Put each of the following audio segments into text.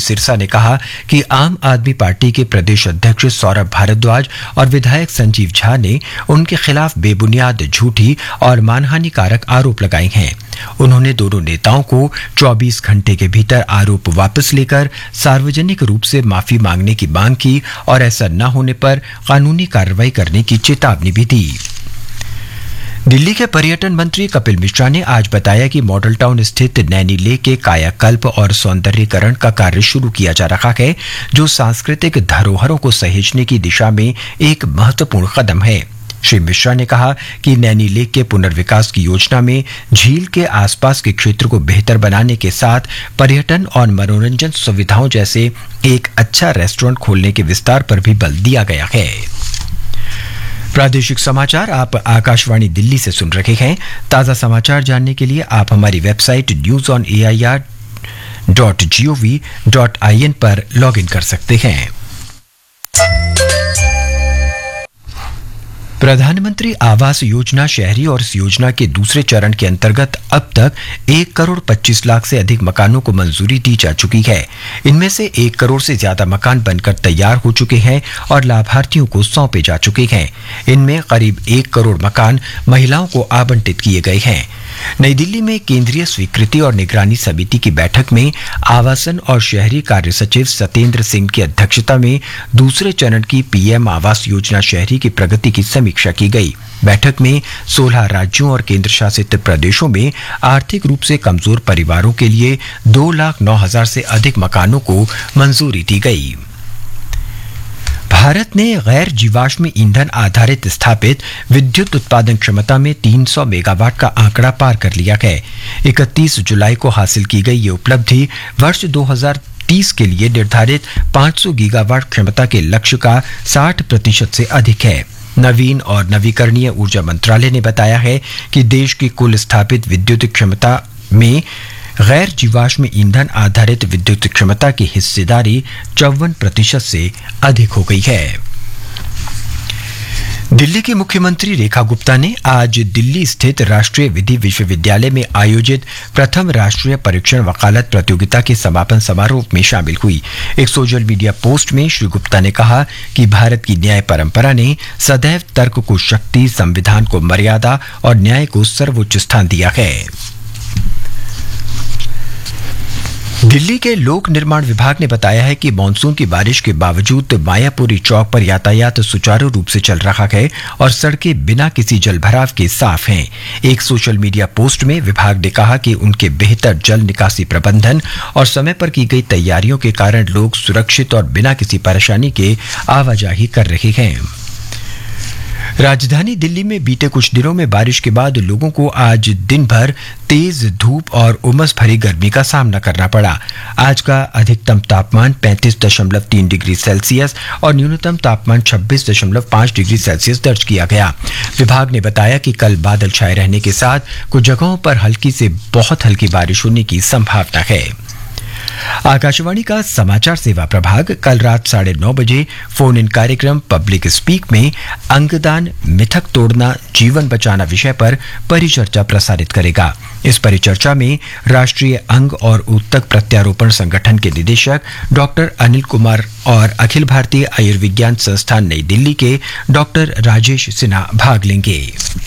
सिरसा ने कहा कि आम आदमी पार्टी के प्रदेश अध्यक्ष सौरभ भारद्वाज और विधायक संजीव झा ने उनके खिलाफ बेबुनियाद झूठी और मानहानिकारक आरोप लगाए हैं। उन्होंने दोनों नेताओं को 24 घंटे के भीतर आरोप वापस लेकर सार्वजनिक रूप से माफी मांगने की मांग की और ऐसा न होने पर कानूनी कार्रवाई करने की चेतावनी भी दी। दिल्ली के पर्यटन मंत्री कपिल मिश्रा ने आज बताया कि मॉडल टाउन स्थित नैनी लेक के कायाकल्प और सौंदर्यीकरण का कार्य शुरू किया जा रहा है, जो सांस्कृतिक धरोहरों को सहेजने की दिशा में एक महत्वपूर्ण कदम है। श्री मिश्रा ने कहा कि नैनी लेक के पुनर्विकास की योजना में झील के आसपास के क्षेत्र को बेहतर बनाने के साथ पर्यटन और मनोरंजन सुविधाओं जैसे एक अच्छा रेस्टोरेंट खोलने के विस्तार पर भी बल दिया गया है। प्रादेशिक समाचार आप आकाशवाणी दिल्ली से सुन रहे हैं। ताजा समाचार जानने के लिए आप हमारी वेबसाइट newsonair.gov.in पर लॉगिन कर सकते हैं। प्रधानमंत्री आवास योजना शहरी और इस योजना के दूसरे चरण के अंतर्गत अब तक 1 करोड़ 25 लाख से अधिक मकानों को मंजूरी दी जा चुकी है। इनमें से 1 करोड़ से ज्यादा मकान बनकर तैयार हो चुके हैं और लाभार्थियों को सौंपे जा चुके हैं। इनमें करीब 1 करोड़ मकान महिलाओं को आवंटित किए गए हैं। नई दिल्ली में केंद्रीय स्वीकृति और निगरानी समिति की बैठक में आवासन और शहरी कार्य सचिव सत्येंद्र सिंह की अध्यक्षता में दूसरे चरण की पीएम आवास योजना शहरी की प्रगति की समीक्षा की गई। बैठक में 16 राज्यों और केंद्र शासित प्रदेशों में आर्थिक रूप से कमजोर परिवारों के लिए 2,09,000 से अधिक मकानों को मंजूरी दी गई। भारत ने गैर जीवाश्म ईंधन आधारित स्थापित विद्युत उत्पादन क्षमता में 300 मेगावाट का आंकड़ा पार कर लिया है। 31 जुलाई को हासिल की गई ये उपलब्धि वर्ष 2030 के लिए निर्धारित 500 गीगावाट क्षमता के लक्ष्य का 60% से अधिक है। नवीन और नवीकरणीय ऊर्जा मंत्रालय ने बताया है कि देश की कुल स्थापित विद्युत क्षमता में गैर जीवाश्म ईंधन आधारित विद्युत क्षमता की हिस्सेदारी 54% से अधिक हो गई है। दिल्ली की मुख्यमंत्री रेखा गुप्ता ने आज दिल्ली स्थित राष्ट्रीय विधि विश्वविद्यालय में आयोजित प्रथम राष्ट्रीय परीक्षण वकालत प्रतियोगिता के समापन समारोह में शामिल हुई। एक सोशल मीडिया पोस्ट में श्री गुप्ता ने कहा कि भारत की न्याय परंपरा ने सदैव तर्क को शक्ति, संविधान को मर्यादा और न्याय को सर्वोच्च स्थान दिया है। दिल्ली के लोक निर्माण विभाग ने बताया है कि मानसून की बारिश के बावजूद मायापुरी चौक पर यातायात सुचारू रूप से चल रहा है और सड़कें बिना किसी जलभराव के साफ हैं। एक सोशल मीडिया पोस्ट में विभाग ने कहा कि उनके बेहतर जल निकासी प्रबंधन और समय पर की गई तैयारियों के कारण लोग सुरक्षित और बिना किसी परेशानी के आवाजाही कर रहे हैं। राजधानी दिल्ली में बीते कुछ दिनों में बारिश के बाद लोगों को आज दिन भर तेज धूप और उमस भरी गर्मी का सामना करना पड़ा। आज का अधिकतम तापमान 35.3 डिग्री सेल्सियस और न्यूनतम तापमान 26.5 डिग्री सेल्सियस दर्ज किया गया। विभाग ने बताया कि कल बादल छाए रहने के साथ कुछ जगहों पर हल्की से बहुत हल्की बारिश होने की संभावना है। आकाशवाणी का समाचार सेवा प्रभाग कल रात 9:30 बजे फोन इन कार्यक्रम पब्लिक स्पीक में अंगदान, मिथक तोड़ना, जीवन बचाना विषय पर परिचर्चा प्रसारित करेगा। इस परिचर्चा में राष्ट्रीय अंग और ऊतक प्रत्यारोपण संगठन के निदेशक डॉक्टर अनिल कुमार और अखिल भारतीय आयुर्विज्ञान संस्थान नई दिल्ली के डॉक्टर राजेश सिन्हा भाग लेंगे।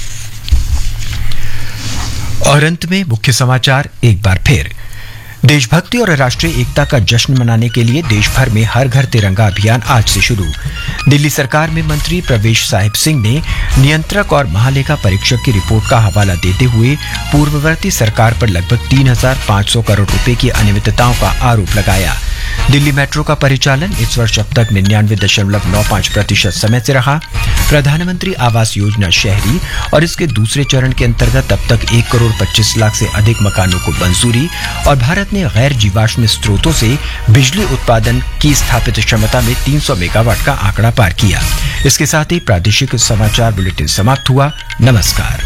और अंत में मुख्य समाचार एक बार फिर। देशभक्ति और राष्ट्रीय एकता का जश्न मनाने के लिए देश भर में हर घर तिरंगा अभियान आज से शुरू। दिल्ली सरकार में मंत्री प्रवेश साहिब सिंह ने नियंत्रक और महालेखा परीक्षक की रिपोर्ट का हवाला देते हुए पूर्ववर्ती सरकार पर लगभग 3,500 करोड़ रुपए की अनियमितताओं का आरोप लगाया। दिल्ली मेट्रो का परिचालन इस वर्ष अब तक 99.95% समय से रहा। प्रधानमंत्री आवास योजना शहरी और इसके दूसरे चरण के अंतर्गत अब तक 1 करोड़ 25 लाख से अधिक मकानों को मंजूरी और भारत ने गैर जीवाश्म स्रोतों से बिजली उत्पादन की स्थापित क्षमता में 300 मेगावाट का आंकड़ा पार किया। इसके साथ ही प्रादेशिक समाचार बुलेटिन समाप्त हुआ। नमस्कार।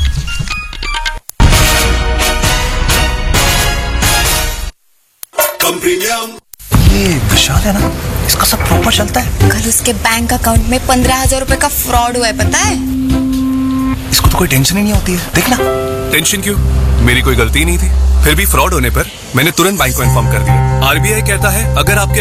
ये विशाल है ना, इसका सब प्रॉपर चलता है। कल उसके बैंक अकाउंट में 15,000 रुपए का फ्रॉड हुआ है, पता है? इसको तो कोई टेंशन ही नहीं होती है। देखना। टेंशन क्यों? मेरी कोई गलती नहीं थी। फिर भी फ्रॉड होने पर मैंने तुरंत बैंक को इन्फॉर्म कर दिया। आरबीआई कहता है अगर आपके